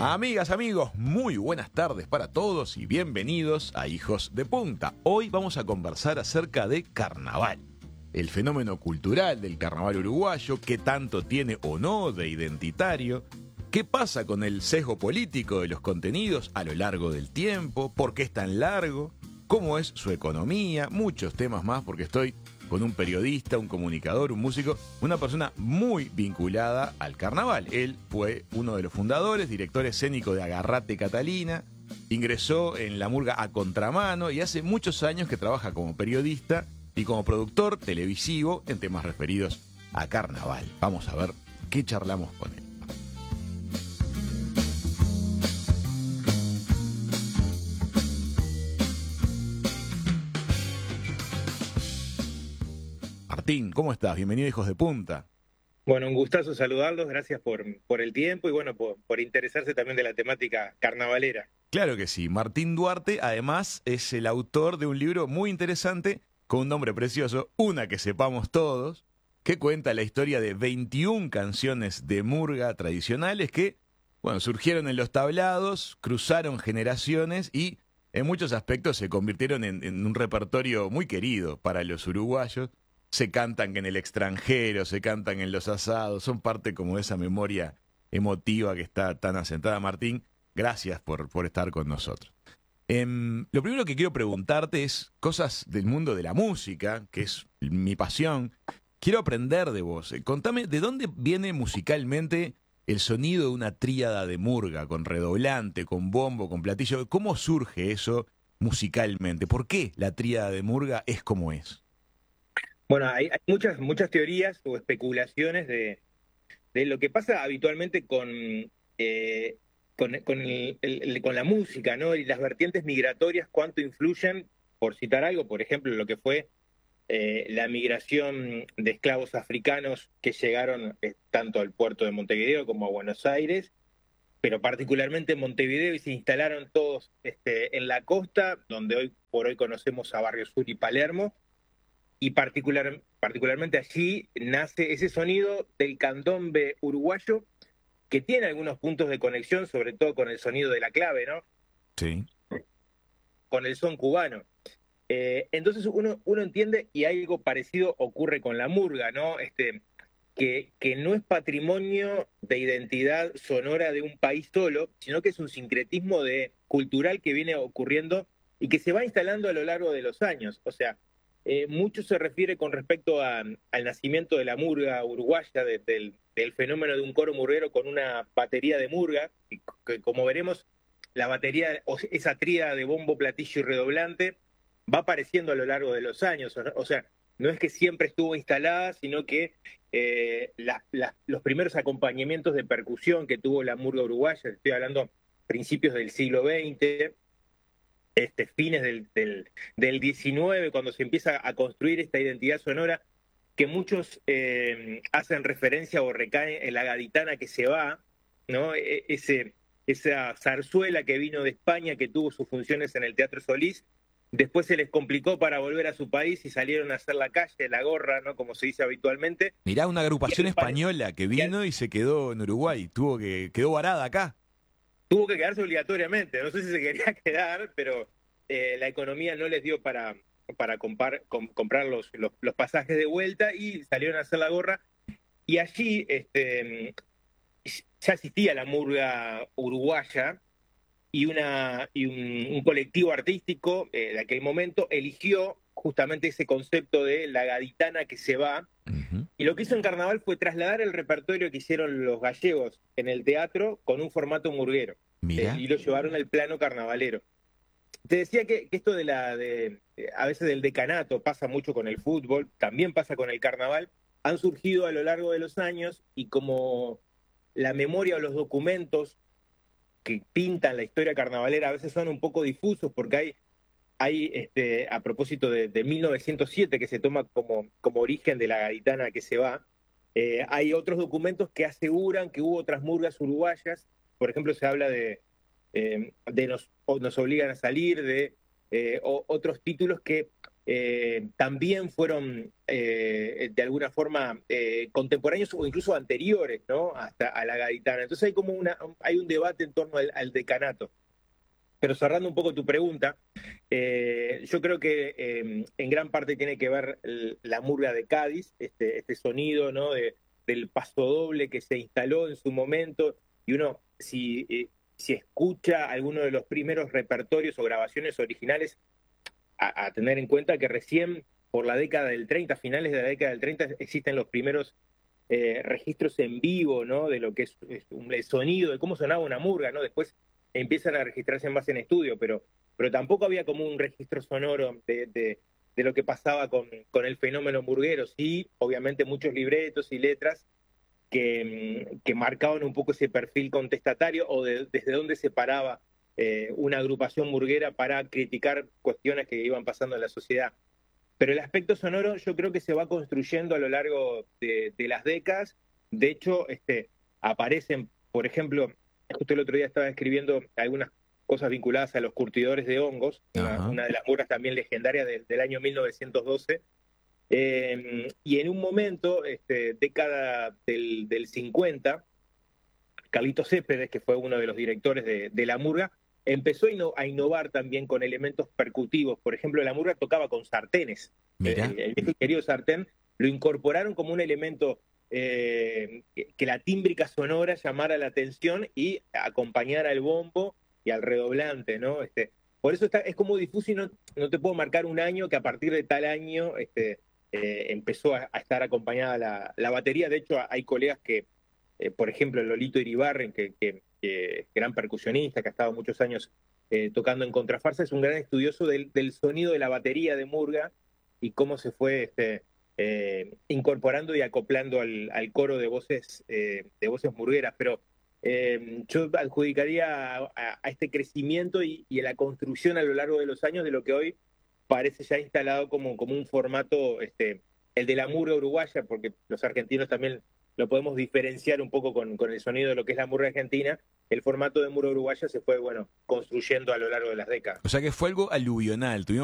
Amigas, amigos, muy buenas tardes para todos y bienvenidos a Hijos de Punta. Hoy vamos a conversar acerca de carnaval, el fenómeno cultural del carnaval uruguayo, qué tanto tiene o no de identitario, qué pasa con el sesgo político de los contenidos a lo largo del tiempo, por qué es tan largo, cómo es su economía, muchos temas más, porque estoy con un periodista, un comunicador, un músico, una persona muy vinculada al carnaval. Él fue uno de los fundadores, director escénico de Agarrate Catalina, ingresó en la murga A Contramano y hace muchos años que trabaja como periodista y como productor televisivo en temas referidos a carnaval. Vamos a ver qué charlamos con él. Martín, ¿cómo estás? Bienvenido a Hijos de Punta. Bueno, un gustazo saludarlos, gracias por el tiempo y bueno, por interesarse también de la temática carnavalera. Claro que sí, Martín Duarte además es el autor de un libro muy interesante con un nombre precioso, Una que sepamos todos, que cuenta la historia de 21 canciones de murga tradicionales que, bueno, surgieron en los tablados, cruzaron generaciones y en muchos aspectos se convirtieron en un repertorio muy querido para los uruguayos. Se cantan en el extranjero, se cantan en los asados, son parte como de esa memoria emotiva que está tan asentada. Martín, gracias por estar con nosotros. Lo primero que quiero preguntarte es cosas del mundo de la música, que es mi pasión. Quiero aprender de vos. Contame, ¿de dónde viene musicalmente el sonido de una tríada de murga, con redoblante, con bombo, con platillo? ¿Cómo surge eso musicalmente? ¿Por qué la tríada de murga es como es? Bueno, hay muchas teorías o especulaciones de lo que pasa habitualmente con la música, ¿no? Y las vertientes migratorias, cuánto influyen, por citar algo, por ejemplo, lo que fue la migración de esclavos africanos que llegaron tanto al puerto de Montevideo como a Buenos Aires, pero particularmente en Montevideo, y se instalaron todos en la costa, donde hoy por hoy conocemos a Barrio Sur y Palermo, y particularmente allí nace ese sonido del candombe uruguayo que tiene algunos puntos de conexión, sobre todo con el sonido de la clave, ¿no? Sí. Con el son cubano. Entonces uno entiende, y algo parecido ocurre con la murga, ¿no? Que no es patrimonio de identidad sonora de un país solo, sino que es un sincretismo cultural que viene ocurriendo y que se va instalando a lo largo de los años. O sea, mucho se refiere con respecto al nacimiento de la murga uruguaya, del fenómeno de un coro murguero con una batería de murga, que como veremos, la batería, o esa tríada de bombo, platillo y redoblante, va apareciendo a lo largo de los años. O sea, no es que siempre estuvo instalada, sino que los primeros acompañamientos de percusión que tuvo la murga uruguaya, estoy hablando principios del siglo XX, fines del XIX, cuando se empieza a construir esta identidad sonora, que muchos hacen referencia o recaen en la gaditana que se va, ¿no? Esa zarzuela que vino de España, que tuvo sus funciones en el Teatro Solís, después se les complicó para volver a su país y salieron a hacer la calle, la gorra, ¿no? Como se dice habitualmente. Mirá, una agrupación española que vino y se quedó en Uruguay, quedó varada acá. Tuvo que quedarse obligatoriamente, no sé si se quería quedar, pero la economía no les dio para comprar los pasajes de vuelta y salieron a hacer la gorra. Y allí ya existía la murga uruguaya y un colectivo artístico de aquel momento eligió justamente ese concepto de la gaditana que se va. Uh-huh. Y lo que hizo en Carnaval fue trasladar el repertorio que hicieron los gallegos en el teatro con un formato murguero. Y lo llevaron al plano carnavalero. Te decía que esto a veces del decanato pasa mucho con el fútbol, también pasa con el carnaval. Han surgido a lo largo de los años, y como la memoria o los documentos que pintan la historia carnavalera a veces son un poco difusos, porque hay a propósito de 1907, que se toma como origen de la gaditana que se va, hay otros documentos que aseguran que hubo otras murgas uruguayas. Por ejemplo, se habla de nos obligan a salir, otros títulos que también fueron de alguna forma contemporáneos o incluso anteriores, ¿no? Hasta a la gaditana. Entonces hay un debate en torno al decanato. Pero cerrando un poco tu pregunta, yo creo que en gran parte tiene que ver la murga de Cádiz, este sonido, ¿no? Del pasodoble que se instaló en su momento, y uno, si escucha alguno de los primeros repertorios o grabaciones originales, a tener en cuenta que recién por la década del 30, finales de la década del 30, existen los primeros registros en vivo, ¿no? De lo que es el sonido, de cómo sonaba una murga, ¿no? Después empiezan a registrarse más en estudio, pero tampoco había como un registro sonoro de lo que pasaba con el fenómeno murguero. Sí, obviamente muchos libretos y letras que marcaban un poco ese perfil contestatario o desde dónde se paraba una agrupación murguera para criticar cuestiones que iban pasando en la sociedad. Pero el aspecto sonoro yo creo que se va construyendo a lo largo de las décadas. De hecho, aparecen, por ejemplo, justo el otro día estaba escribiendo algunas cosas vinculadas a los curtidores de hongos, una de las murgas también legendarias del año 1912, y en un momento, década del 50, Carlitos Céspedes, que fue uno de los directores de la murga, empezó a innovar también con elementos percutivos. Por ejemplo, la murga tocaba con sartenes. El viejo y querido sartén lo incorporaron como un elemento que la tímbrica sonora llamara la atención y acompañara al bombo y al redoblante, ¿no? Por eso es como difuso y no te puedo marcar un año que a partir de tal año empezó a estar acompañada la batería. De hecho, hay colegas que, por ejemplo, Lolito Iribarren, que gran percusionista, que ha estado muchos años tocando en contrafarsa, es un gran estudioso del sonido de la batería de murga y cómo se fue incorporando y acoplando al coro de voces murgueras. Pero yo adjudicaría a este crecimiento y a la construcción a lo largo de los años de lo que hoy parece ya instalado como un formato, el de la murga uruguaya, porque los argentinos también lo podemos diferenciar un poco con el sonido de lo que es la murga argentina. El formato de murga uruguaya se fue, construyendo a lo largo de las décadas. O sea que fue algo aluvional. Tuvimos